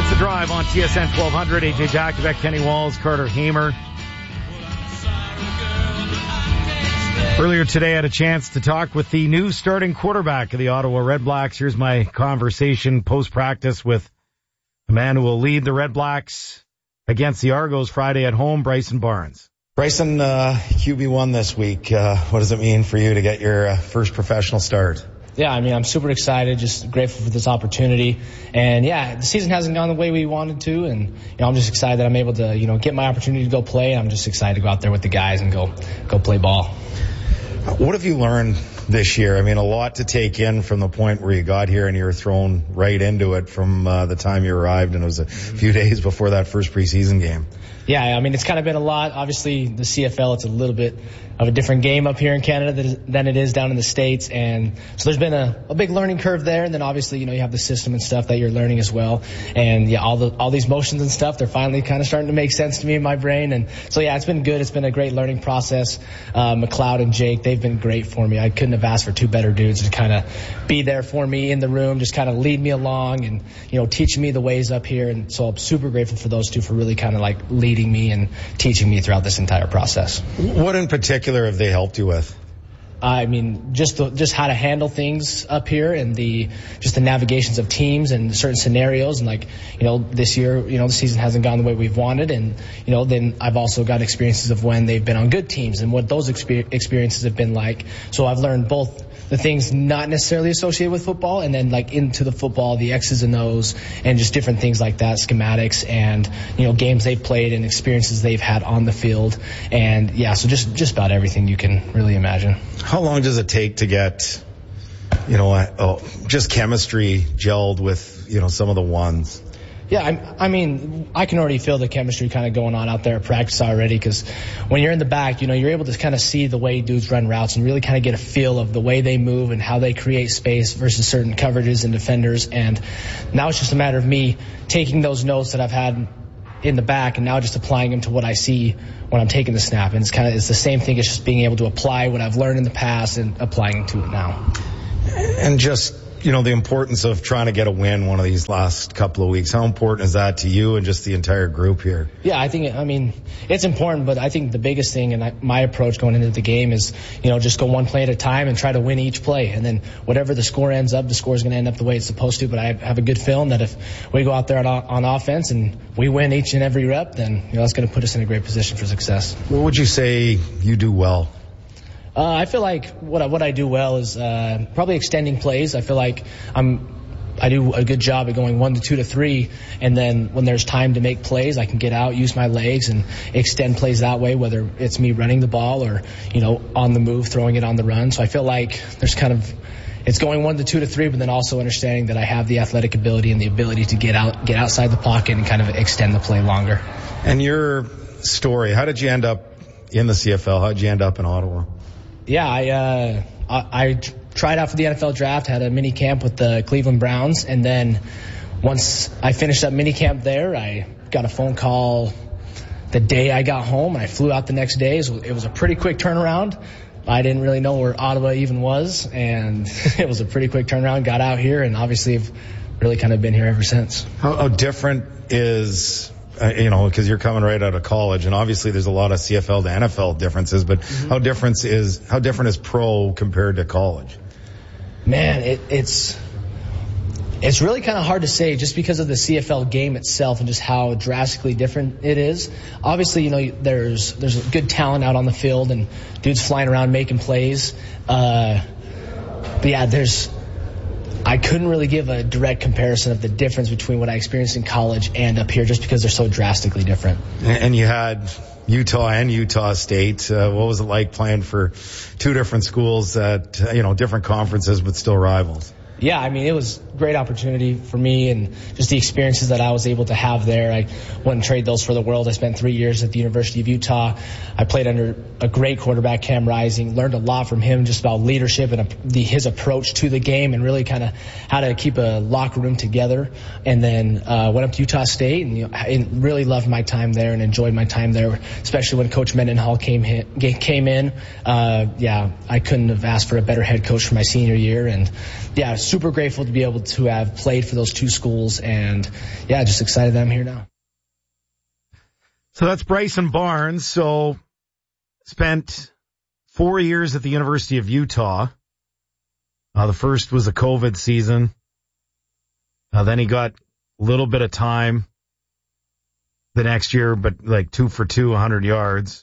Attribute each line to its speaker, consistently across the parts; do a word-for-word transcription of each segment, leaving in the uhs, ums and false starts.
Speaker 1: It's The Drive on T S N twelve hundred. A J Jakovic, Kenny Walls, Carter Hamer. Earlier today, I had a chance to talk with the new starting quarterback of the Ottawa Redblacks. Here's my conversation post-practice with the man who will lead the Redblacks against the Argos Friday at home, Bryson Barnes.
Speaker 2: Bryson, uh, Q B one this week. Uh, what does it mean for you to get your uh, first professional start?
Speaker 3: Yeah, I mean, I'm super excited, just grateful for this opportunity. And yeah, the season hasn't gone the way we wanted to, and you know, I'm just excited that I'm able to, you know, get my opportunity to go play. I'm just excited to go out there with the guys and go go play ball.
Speaker 2: What have you learned this year? I mean, a lot to take in from the point where you got here and you were thrown right into it from uh, the time you arrived, and it was a few days before that first preseason game.
Speaker 3: Yeah, I mean, it's kind of been a lot. Obviously, the C F L, it's a little bit of a different game up here in Canada than it is down in the States. And so there's been a, a big learning curve there. And then obviously, you know, you have the system and stuff that you're learning as well. And yeah, all the, all these motions and stuff, they're finally kind of starting to make sense to me in my brain. And so yeah, it's been good. It's been a great learning process. Uh, McLeod and Jake, they've been great for me. I couldn't have asked for two better dudes to kind of be there for me in the room, just kind of lead me along and, you know, teaching me the ways up here. And so I'm super grateful for those two for really kind of like leading me and teaching me throughout this entire process.
Speaker 2: What in particular have they helped you with?
Speaker 3: I mean, just the, just how to handle things up here and the just the navigations of teams and certain scenarios. And like, you know, this year, you know, the season hasn't gone the way we've wanted. And, you know, then I've also got experiences of when they've been on good teams and what those exper- experiences have been like. So I've learned both the things not necessarily associated with football and then like into the football, the X's and O's and just different things like that, schematics and, you know, games they've played and experiences they've had on the field. And yeah, so just, just about everything you can really imagine.
Speaker 2: How long does it take to get, you know, uh, just chemistry gelled with, you know, some of the ones?
Speaker 3: Yeah, I, I mean, I can already feel the chemistry kind of going on out there at practice already because when you're in the back, you know, you're able to kind of see the way dudes run routes and really kind of get a feel of the way they move and how they create space versus certain coverages and defenders. And now it's just a matter of me taking those notes that I've had in the back and now just applying them to what I see when I'm taking the snap. And it's kind of it's the same thing. It's just being able to apply what I've learned in the past and applying it to it now.
Speaker 2: And just, you know, the importance of trying to get a win one of these last couple of weeks. How important is that to you and just the entire group here?
Speaker 3: Yeah, I think, I mean, it's important, but I think the biggest thing and I, my approach going into the game is, you know, just go one play at a time and try to win each play. And then whatever the score ends up, the score is going to end up the way it's supposed to. But I have a good feeling that if we go out there on, on offense and we win each and every rep, then, you know, that's going to put us in a great position for success.
Speaker 2: What would you say you do well?
Speaker 3: Uh, I feel like what I, what I do well is uh, probably extending plays. I feel like I'm I do a good job at going one to two to three, and then when there's time to make plays, I can get out, use my legs, and extend plays that way, whether it's me running the ball or, you know, on the move, throwing it on the run. So I feel like there's kind of it's going one to two to three, but then also understanding that I have the athletic ability and the ability to get out, get outside the pocket and kind of extend the play longer.
Speaker 2: And your story, how did you end up in the C F L? How did you end up in Ottawa?
Speaker 3: Yeah, I, uh, I, I tried out for the N F L draft, had a mini camp with the Cleveland Browns, and then once I finished up mini camp there, I got a phone call the day I got home, and I flew out the next day. So it was a pretty quick turnaround. I didn't really know where Ottawa even was, and it was a pretty quick turnaround. Got out here, and obviously have really kind of been here ever since.
Speaker 2: How, how different is... Uh, you know, because you're coming right out of college, and obviously there's a lot of C F L to N F L differences, but mm-hmm. how different is how different is pro compared to college?
Speaker 3: Man, it, it's it's really kind of hard to say just because of the C F L game itself and just how drastically different it is. Obviously, you know, there's there's good talent out on the field and dudes flying around making plays. Uh, but yeah, there's. I couldn't really give a direct comparison of the difference between what I experienced in college and up here just because they're so drastically different.
Speaker 2: And you had Utah and Utah State. Uh, what was it like playing for two different schools at, you know, different conferences but still rivals?
Speaker 3: Yeah, I mean, it was a great opportunity for me and just the experiences that I was able to have there. I wouldn't trade those for the world. I spent three years at the University of Utah. I played under a great quarterback, Cam Rising, learned a lot from him just about leadership and a, the, his approach to the game and really kind of how to keep a locker room together. And then uh, went up to Utah State and, you know, I really loved my time there and enjoyed my time there, especially when Coach Mendenhall came, came in. Uh, yeah, I couldn't have asked for a better head coach for my senior year. And, yeah, super grateful to be able to have played for those two schools, and yeah, just excited that I'm here now.
Speaker 1: So that's Bryson Barnes. So spent four years at the University of Utah. Uh, the first was a COVID season. Uh, then he got a little bit of time the next year, but like two for two, one hundred yards.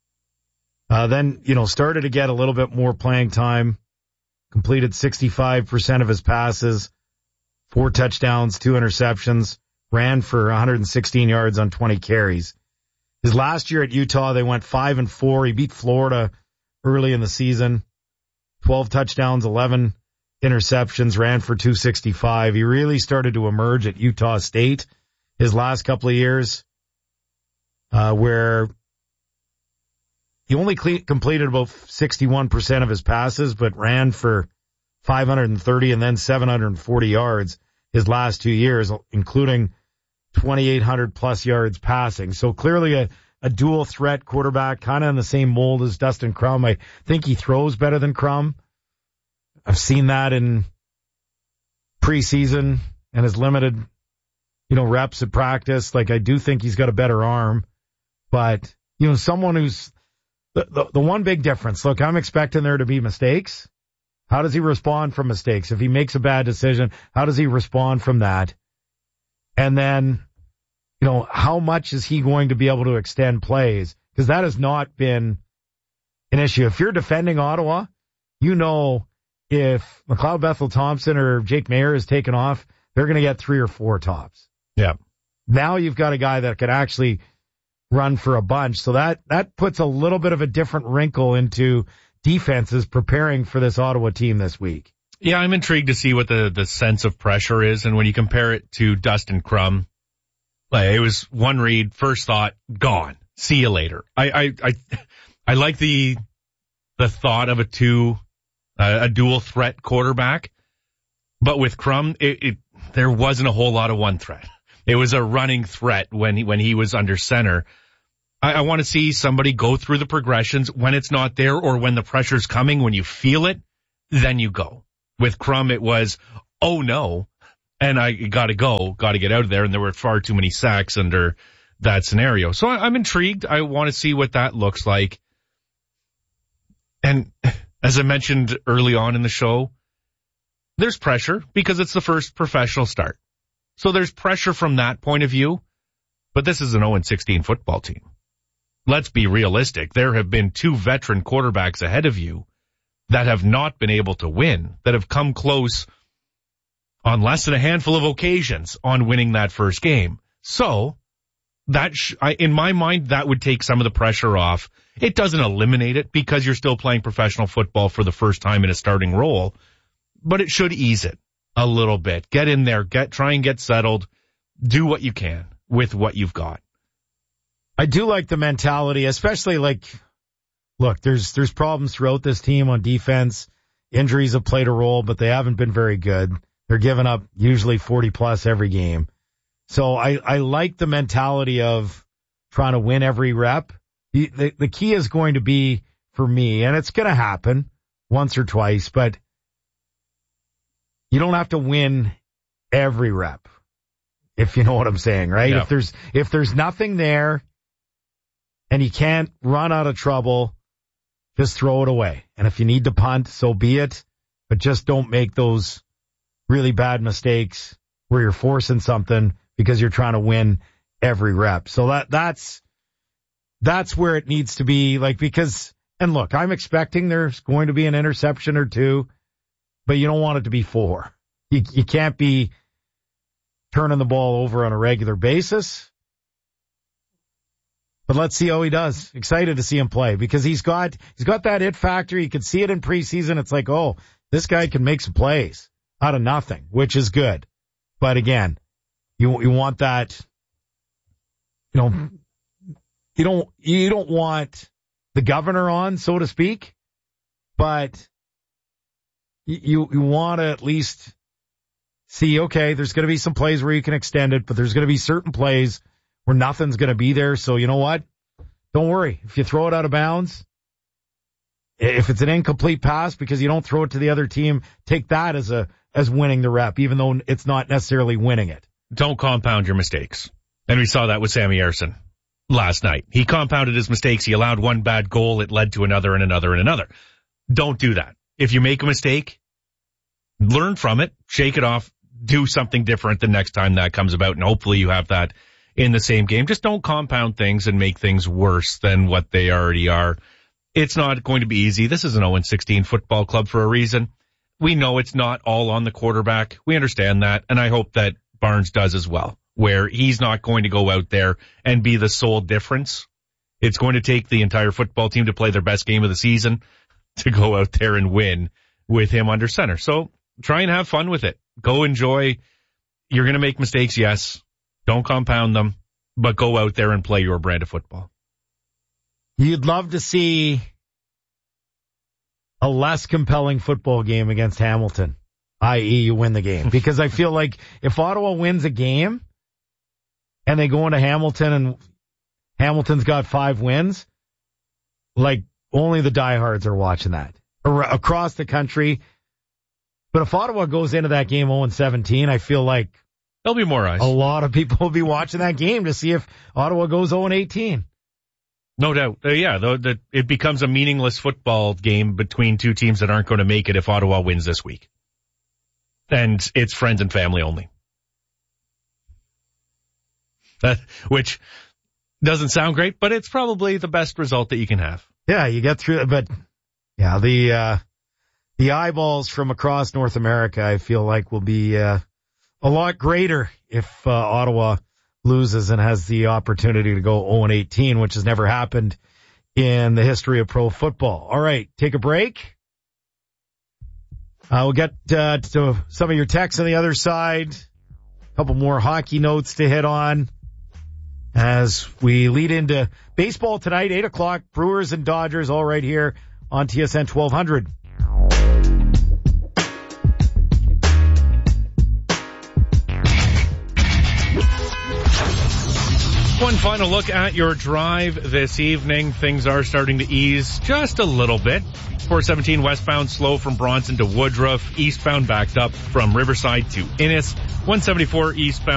Speaker 1: Uh, then, you know, started to get a little bit more playing time, completed sixty-five percent of his passes, four touchdowns, two interceptions, ran for one hundred sixteen yards on twenty carries. His last year at Utah, they went five and four. He beat Florida early in the season, twelve touchdowns, eleven interceptions, ran for two sixty-five. He really started to emerge at Utah State his last couple of years, uh, where he only cle- completed about sixty-one percent of his passes, but ran for five hundred thirty and then seven hundred forty yards his last two years, including twenty-eight hundred plus yards passing. So clearly a, a dual threat quarterback, kind of in the same mold as Dustin Crum. I think he throws better than Crum. I've seen that in preseason and his limited, you know, reps at practice. Like, I do think he's got a better arm, but, you know, someone who's the, the, the one big difference. Look, I'm expecting there to be mistakes. How does he respond from mistakes? If he makes a bad decision, how does he respond from that? And then, you know, how much is he going to be able to extend plays? Because that has not been an issue. If you're defending Ottawa, you know, if McLeod Bethel-Thompson or Jake Mayer is taken off, they're going to get three or four tops.
Speaker 2: Yeah.
Speaker 1: Now you've got a guy that could actually run for a bunch. So that, that puts a little bit of a different wrinkle into defenses preparing for this Ottawa team this week.
Speaker 4: Yeah, I'm intrigued to see what the, the sense of pressure is. And when you compare it to Dustin Crum, like, it was one read, first thought, gone. See you later. I, I, I, I like the, the thought of a two, uh, a dual threat quarterback. But with Crum, it, it, there wasn't a whole lot of one threat. It was a running threat when he, when he was under center. I, I want to see somebody go through the progressions when it's not there or when the pressure's coming, when you feel it, then you go. With Crum, it was, oh no, and I gotta go, gotta get out of there, and there were far too many sacks under that scenario. So I, I'm intrigued. I want to see what that looks like. And as I mentioned early on in the show, there's pressure because it's the first professional start. So there's pressure from that point of view, but this is an oh and sixteen football team. Let's be realistic. There have been two veteran quarterbacks ahead of you that have not been able to win, that have come close on less than a handful of occasions on winning that first game. So that, sh- I, in my mind, that would take some of the pressure off. It doesn't eliminate it because you're still playing professional football for the first time in a starting role, but it should ease it a little bit. Get in there, get, try and get settled, do what you can with what you've got.
Speaker 1: I do like the mentality, especially like, look, there's, there's problems throughout this team on defense. Injuries have played a role, but they haven't been very good. They're giving up usually forty plus every game. So I, I like the mentality of trying to win every rep. The, the, the key is going to be for me, and it's going to happen once or twice, but you don't have to win every rep, if you know what I'm saying, right?
Speaker 4: Yeah.
Speaker 1: If there's, if there's nothing there and you can't run out of trouble, just throw it away. And if you need to punt, so be it, but just don't make those really bad mistakes where you're forcing something because you're trying to win every rep. So that, that's, that's where it needs to be, like, because, and look, I'm expecting there's going to be an interception or two, but you don't want it to be four. You, you can't be turning the ball over on a regular basis. But let's see how he does. Excited to see him play because he's got, he's got that it factor. You can see it in preseason. It's like, oh, this guy can make some plays out of nothing, which is good. But again, you, you want that, you know, you don't, you don't want the governor on, so to speak, but you, you want to at least see, okay, there's going to be some plays where you can extend it, but there's going to be certain plays where nothing's going to be there. So you know what? Don't worry. If you throw it out of bounds, if it's an incomplete pass because you don't throw it to the other team, take that as a, as winning the rep, even though it's not necessarily winning it.
Speaker 4: Don't compound your mistakes. And we saw that with Sammy Ersson last night. He compounded his mistakes. He allowed one bad goal. It led to another and another and another. Don't do that. If you make a mistake, learn from it, shake it off, do something different the next time that comes about, and hopefully you have that in the same game. Just don't compound things and make things worse than what they already are. It's not going to be easy. This is an oh and sixteen football club for a reason. We know it's not all on the quarterback. We understand that, and I hope that Barnes does as well, where he's not going to go out there and be the sole difference. It's going to take the entire football team to play their best game of the season to go out there and win with him under center. So try and have fun with it. Go enjoy. You're going to make mistakes, yes. Don't compound them, but go out there and play your brand of football.
Speaker 1: You'd love to see a less compelling football game against Hamilton, that is you win the game. Because I feel like if Ottawa wins a game and they go into Hamilton and Hamilton's got five wins, like only the diehards are watching that across the country. But if Ottawa goes into that game oh and seventeen, I feel like
Speaker 4: there'll be more eyes.
Speaker 1: A lot of people will be watching that game to see if Ottawa goes oh and eighteen.
Speaker 4: No doubt. Uh, yeah, the, the, it becomes a meaningless football game between two teams that aren't going to make it if Ottawa wins this week. And it's friends and family only. That, which doesn't sound great, but it's probably the best result that you can have.
Speaker 1: Yeah, you get through it, but yeah, the, uh, the eyeballs from across North America, I feel like will be, uh, a lot greater if, uh, Ottawa loses and has the opportunity to go oh and eighteen, which has never happened in the history of pro football. All right, take a break. Uh, we'll get, uh, to some of your texts on the other side. A couple more hockey notes to hit on as we lead into baseball tonight, eight o'clock, Brewers and Dodgers, all right here on T S N twelve hundred.
Speaker 4: One final look at your drive this evening. Things are starting to ease just a little bit. four seventeen westbound slow from Bronson to Woodruff. Eastbound backed up from Riverside to Innis. one seventy-four eastbound